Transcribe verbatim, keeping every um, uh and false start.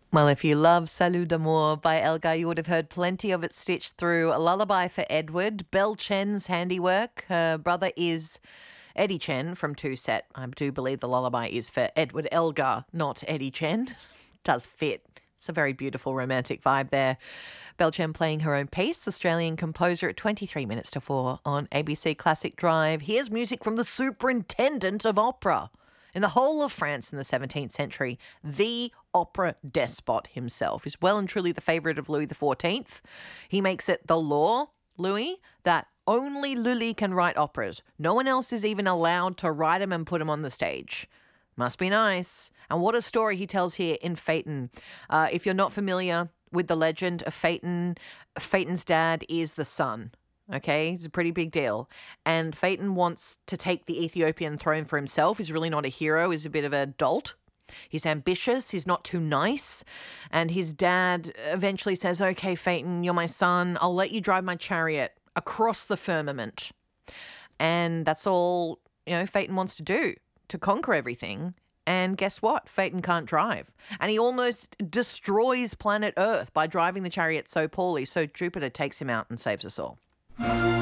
Well, if you love Salut d'Amour by Elgar, you would have heard plenty of it stitched through A Lullaby for Edward, Belle Chen's handiwork. Her brother is Eddie Chen from Two Set. I do believe the lullaby is for Edward Elgar, not Eddie Chen. Does fit. It's a very beautiful romantic vibe there. Belle Chen playing her own piece, Australian composer, at twenty-three minutes to four on A B C Classic Drive. Here's music from the superintendent of opera. In the whole of France in the seventeenth century, the opera despot himself is well and truly the favourite of Louis the fourteenth. He makes it the law, Louis, that only Lully can write operas. No one else is even allowed to write them and put them on the stage. Must be nice. And what a story he tells here in Phaeton. Uh, if you're not familiar with the legend of Phaeton, Phaeton's dad is the sun. Okay, it's a pretty big deal. And Phaeton wants to take the Ethiopian throne for himself. He's really not a hero. He's a bit of a dolt. He's ambitious. He's not too nice. And his dad eventually says, okay, Phaeton, you're my son. I'll let you drive my chariot across the firmament. And that's all, you know, Phaeton wants to do, to conquer everything. And guess what? Phaeton can't drive. And he almost destroys planet Earth by driving the chariot so poorly. So Jupiter takes him out and saves us all.